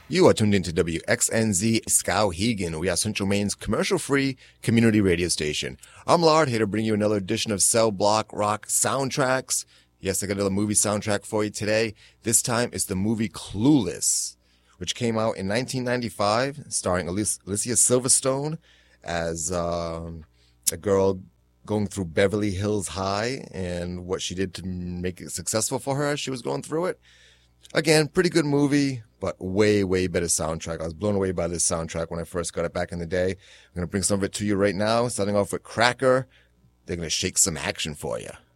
You are tuned into WXNZ Skowhegan. We are Central Maine's commercial-free community radio station. I'm Lard, here to bring you another edition of Cell Block Rock Soundtracks. Yes, I got another movie soundtrack for you today. This time it's the movie Clueless, which came out in 1995, starring Alicia Silverstone as a girl going through Beverly Hills High and what she did to make it successful for her as she was going through it. Again, pretty good movie, but way, way better soundtrack. I was blown away by this soundtrack when I first got it back in the day. I'm going to bring some of it to you right now, starting off with Cracker. They're going to shake some action for you.